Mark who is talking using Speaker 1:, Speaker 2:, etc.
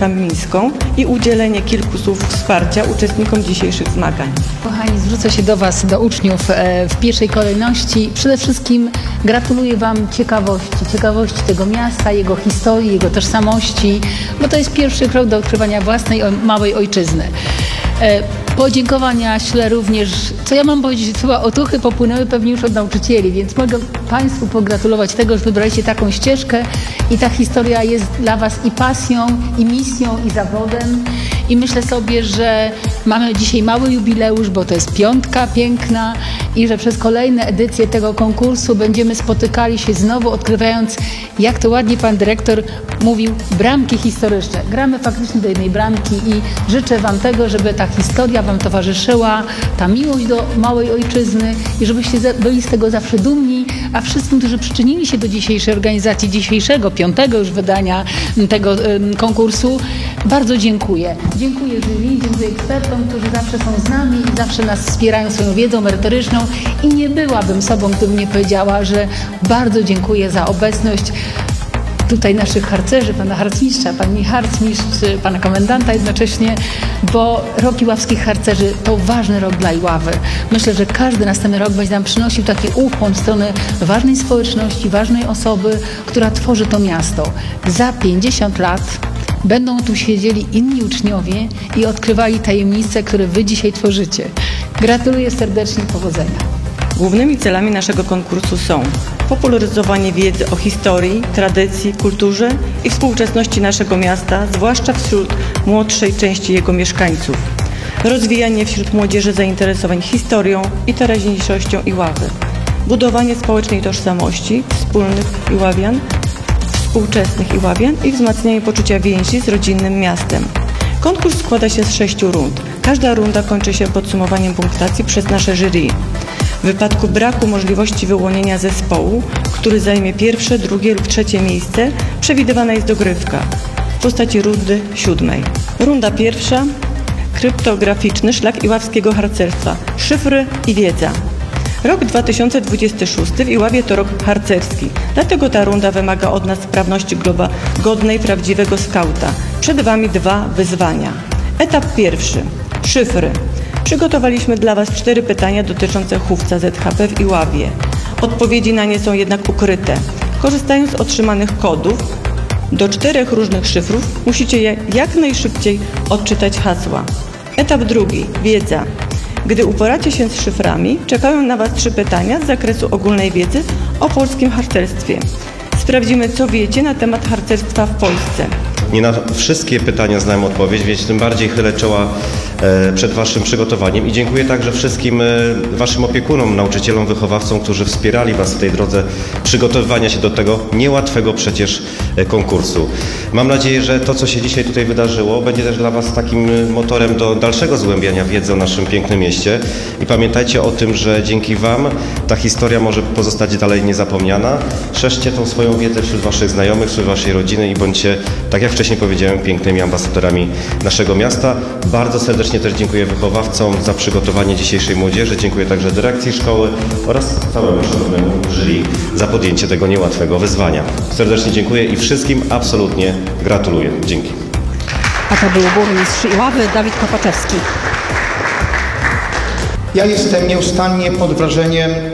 Speaker 1: kamińską i udzielenie kilku słów wsparcia uczestnikom dzisiejszych zmagań.
Speaker 2: Kochani, zwrócę się do Was, do uczniów w pierwszej kolejności. Przede wszystkim gratuluję Wam ciekawości tego miasta, jego historii, jego tożsamości, bo to jest pierwszy krok do odkrywania własnej małej ojczyzny. Podziękowania ślę również, co ja mam powiedzieć, słowa otuchy popłynęły pewnie już od nauczycieli, więc mogę Państwu pogratulować tego, że wybraliście taką ścieżkę i ta historia jest dla Was i pasją, i misją, i zawodem. I myślę sobie, że mamy dzisiaj mały jubileusz, bo to jest 5. piękna i że przez kolejne edycje tego konkursu będziemy spotykali się znowu, odkrywając, jak to ładnie Pan Dyrektor mówił, bramki historyczne. Gramy faktycznie do jednej bramki i życzę Wam tego, żeby ta historia Wam towarzyszyła, ta miłość do małej ojczyzny i żebyście byli z tego zawsze dumni, a wszystkim, którzy przyczynili się do dzisiejszej organizacji, dzisiejszego 5. już wydania tego konkursu, bardzo dziękuję. Dziękuję jury, dziękuję ekspertom, którzy zawsze są z nami i zawsze nas wspierają swoją wiedzą merytoryczną i nie byłabym sobą, gdybym nie powiedziała, że bardzo dziękuję za obecność tutaj naszych harcerzy, pana harcmistrza, pani harcmistrz, pana komendanta jednocześnie, bo rok iławskich harcerzy to ważny rok dla Iławy. Myślę, że każdy następny rok będzie nam przynosił taki ukłon w stronę ważnej społeczności, ważnej osoby, która tworzy to miasto. Za 50 lat będą tu siedzieli inni uczniowie i odkrywali tajemnice, które wy dzisiaj tworzycie. Gratuluję serdecznie, powodzenia.
Speaker 1: Głównymi celami naszego konkursu są popularyzowanie wiedzy o historii, tradycji, kulturze i współczesności naszego miasta, zwłaszcza wśród młodszej części jego mieszkańców, rozwijanie wśród młodzieży zainteresowań historią i teraźniejszością Iławy, budowanie społecznej tożsamości wspólnych Iławian, współczesnych Iławian i wzmacnianie poczucia więzi z rodzinnym miastem. Konkurs składa się z 6 rund. Każda runda kończy się podsumowaniem punktacji przez nasze jury. W wypadku braku możliwości wyłonienia zespołu, który zajmie pierwsze, drugie lub trzecie miejsce, przewidywana jest dogrywka w postaci rundy 7. Runda pierwsza. Kryptograficzny szlak iławskiego harcerstwa. Szyfry i wiedza. Rok 2026 w Iławie to rok harcerski, dlatego ta runda wymaga od nas sprawności godnej prawdziwego skauta. Przed Wami 2 wyzwania. Etap pierwszy. Szyfry. Przygotowaliśmy dla Was 4 pytania dotyczące chówca ZHP w Iławie. Odpowiedzi na nie są jednak ukryte. Korzystając z otrzymanych kodów do 4 różnych szyfrów, musicie je jak najszybciej odczytać hasła. Etap drugi. Wiedza. Gdy uporacie się z szyframi, czekają na Was 3 pytania z zakresu ogólnej wiedzy o polskim harcerstwie. Sprawdzimy, co wiecie na temat harcerstwa w Polsce.
Speaker 3: Nie na wszystkie pytania znałem odpowiedź, więc tym bardziej chylę czoła przed Waszym przygotowaniem i dziękuję także wszystkim Waszym opiekunom, nauczycielom, wychowawcom, którzy wspierali Was w tej drodze przygotowywania się do tego niełatwego przecież konkursu. Mam nadzieję, że to, co się dzisiaj tutaj wydarzyło, będzie też dla Was takim motorem do dalszego zgłębiania wiedzy o naszym pięknym mieście i pamiętajcie o tym, że dzięki Wam ta historia może pozostać dalej niezapomniana. Szerzcie tą swoją wiedzę wśród Waszych znajomych, wśród Waszej rodziny i bądźcie, tak jak wcześniej powiedziałem, pięknymi ambasadorami naszego miasta. Bardzo serdecznie też dziękuję wychowawcom za przygotowanie dzisiejszej młodzieży. Dziękuję także dyrekcji szkoły oraz całemu szanownemu jury za podjęcie tego niełatwego wyzwania. Serdecznie dziękuję i wszystkim absolutnie gratuluję. Dzięki.
Speaker 4: A to był burmistrz Iławy Dawid Kopaczewski.
Speaker 5: Ja jestem nieustannie pod wrażeniem